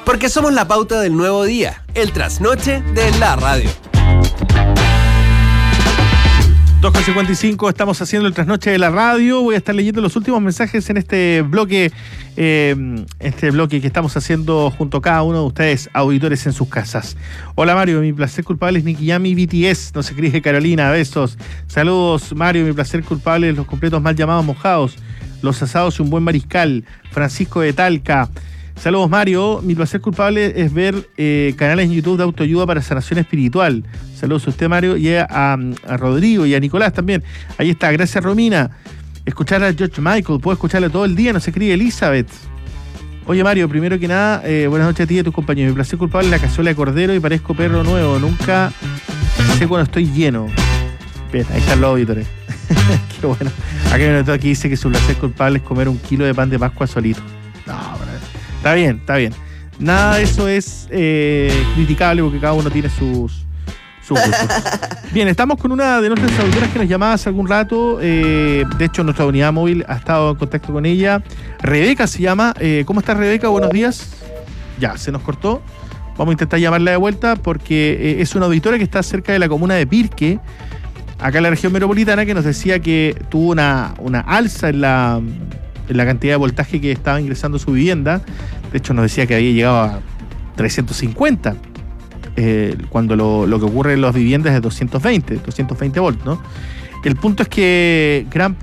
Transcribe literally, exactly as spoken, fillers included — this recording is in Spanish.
Porque somos la pauta del nuevo día, el trasnoche de la radio. dos con cincuenta y cinco, estamos haciendo el trasnoche de la radio. Voy a estar leyendo los últimos mensajes en este bloque, eh, este bloque que estamos haciendo junto a cada uno de ustedes, auditores en sus casas. Hola Mario, mi placer culpable es Nicky Jam y B T S, no se escribe Carolina, besos. Saludos Mario, mi placer culpable es los completos mal llamados mojados, los asados y un buen mariscal. Francisco de Talca. Saludos Mario, mi placer culpable es ver eh, canales en YouTube de autoayuda para sanación espiritual. Saludos a usted Mario y a, a, a Rodrigo y a Nicolás también. Ahí está, gracias Romina. Escuchar a George Michael, puedo escucharlo todo el día, no se escribe Elizabeth. Oye Mario, primero que nada, eh, buenas noches a ti y a tus compañeros. Mi placer culpable es la cazuela de cordero y parezco perro nuevo. Nunca sé cuando estoy lleno. Bien, ahí están los auditores. Qué bueno. Aquí me notó, aquí dice que su placer culpable es comer un kilo de pan de Pascua solito. No, pero está bien, está bien. Nada de eso es eh, criticable porque cada uno tiene sus, sus gustos. Bien, estamos con una de nuestras auditoras que nos llamaba hace algún rato. Eh, de hecho, nuestra unidad móvil ha estado en contacto con ella. Rebeca se llama. Eh, ¿Cómo estás, Rebeca? Buenos días. Ya, se nos cortó. Vamos a intentar llamarla de vuelta porque eh, es una auditora que está cerca de la comuna de Pirque, acá en la región metropolitana, que nos decía que tuvo una, una alza en la... en la cantidad de voltaje que estaba ingresando a su vivienda. De hecho nos decía que había llegado a trescientos cincuenta, eh, cuando lo, lo que ocurre en las viviendas es doscientos veinte volts, ¿no? El punto es que gran parte